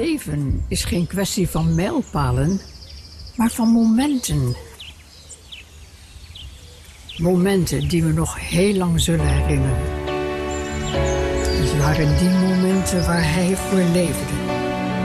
leven is geen kwestie van mijlpalen, maar van momenten. Momenten die we nog heel lang zullen herinneren. Het waren die momenten waar hij voor leefde.